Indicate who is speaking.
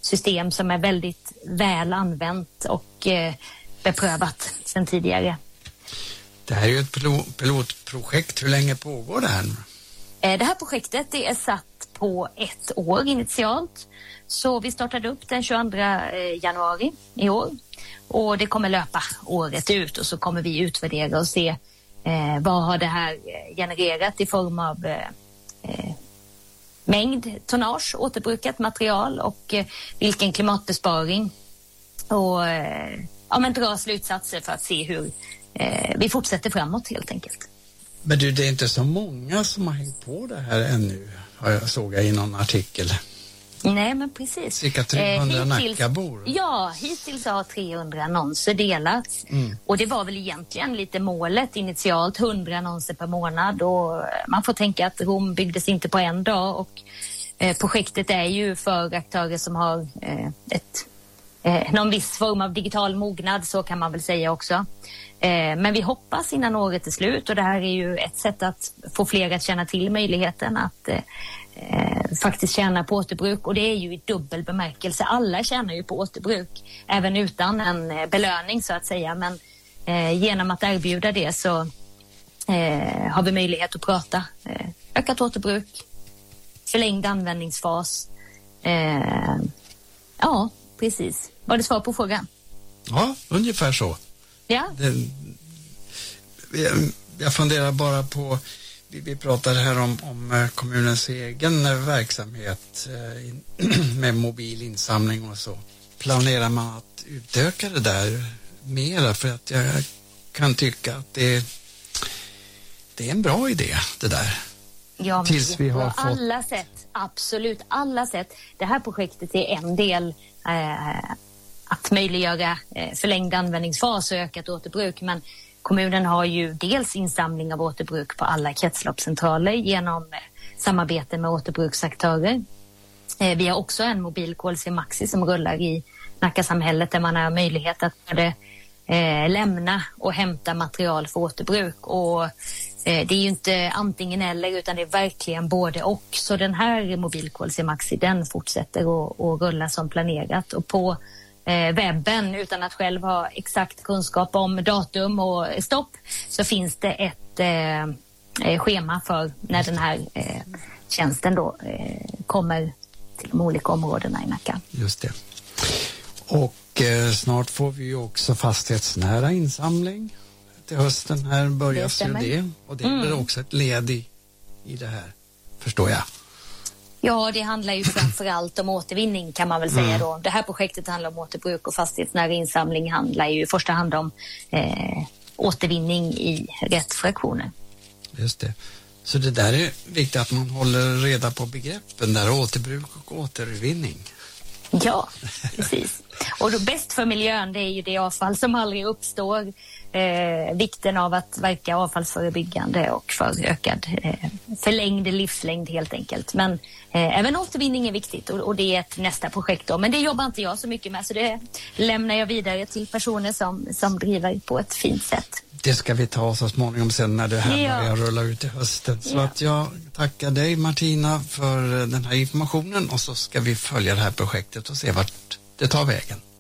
Speaker 1: system som är väldigt väl använt och beprövat sedan tidigare.
Speaker 2: Det här är ju ett pilotprojekt. Hur länge pågår det här?
Speaker 1: Det här projektet det är satt på 1 år initialt. Så vi startade upp den 22 januari i år. Och det kommer löpa året ut och så kommer vi utvärdera och se vad har det här genererat i form av mängd tonnage, återbrukat material och vilken klimatbesparing. Och dra slutsatser för att se hur vi fortsätter framåt helt enkelt.
Speaker 2: Men du, det är inte så många som har hängt på det här ännu, har jag såg i någon artikel.
Speaker 1: Nej, men precis.
Speaker 2: Cirka 300 Nackabor.
Speaker 1: Ja, hittills har 300 annonser delats. Och det var väl egentligen lite målet initialt, 100 annonser per månad. Och man får tänka att Rom byggdes inte på en dag. Och projektet är ju för aktörer som har någon viss form av digital mognad, så kan man väl säga också. Men vi hoppas innan året är slut, och det här är ju ett sätt att få fler att känna till möjligheten att faktiskt tjäna på återbruk, och det är ju i dubbel bemärkelse. Alla tjänar ju på återbruk, även utan en belöning så att säga, men genom att erbjuda det så har vi möjlighet att prata ökat återbruk, förlängd användningsfas. Ja, precis. Var det svar på frågan?
Speaker 2: Ja, ungefär så.
Speaker 1: Ja.
Speaker 2: Jag funderar bara på, vi pratar här om kommunens egen verksamhet med mobil insamling och så. Planerar man att utöka det där mera? För att jag kan tycka att det är en bra idé det där.
Speaker 1: Ja,
Speaker 2: tills vi har fått...
Speaker 1: alla sätt, absolut alla sätt. Det här projektet är en del att möjliggöra förlängd användningsfas och ökat återbruk, men kommunen har ju dels insamling av återbruk på alla kretsloppscentraler genom samarbete med återbruksaktörer. Vi har också en mobil KLC Maxi som rullar i Nackasamhället, där man har möjlighet att både lämna och hämta material för återbruk. Och det är ju inte antingen eller, utan det är verkligen både och. Så den här mobil KLC Maxi, den fortsätter att rulla som planerat. Och på webben, utan att själv ha exakt kunskap om datum och stopp, så finns det ett schema för när den här tjänsten då kommer till de olika områdena i Nacka.
Speaker 2: Just det. Och snart får vi ju också fastighetsnära insamling. Till hösten här börjas ju det. Och det är också ett led i det här, förstår jag.
Speaker 1: Ja, det handlar ju framförallt om återvinning, kan man väl säga då. Det här projektet handlar om återbruk, och fastighetsnära insamling handlar ju i första hand om återvinning i rätt fraktioner. Just
Speaker 2: det. Så det där är viktigt att man håller reda på begreppen där, återbruk och återvinning.
Speaker 1: Ja, precis. Och då bäst för miljön, det är ju det avfall som aldrig uppstår. Vikten av att verka avfallsförebyggande och för ökad förlängd livslängd helt enkelt. Men även återvinning är viktigt, och det är ett nästa projekt då. Men det jobbar inte jag så mycket med, så det lämnar jag vidare till personer som driver på ett fint sätt. Det ska vi ta så småningom sen när det här börjar rulla ut i hösten. Så att jag tackar dig, Martina, för den här informationen, och så ska vi följa det här projektet och se vart det tar vägen.